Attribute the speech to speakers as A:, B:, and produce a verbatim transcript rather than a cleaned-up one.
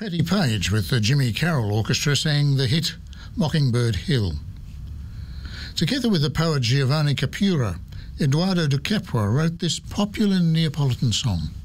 A: Patti Page with the Jimmy Carroll Orchestra sang the hit Mockingbird Hill. Together with the poet Giovanni Capura, Eduardo de Capua wrote this popular Neapolitan song.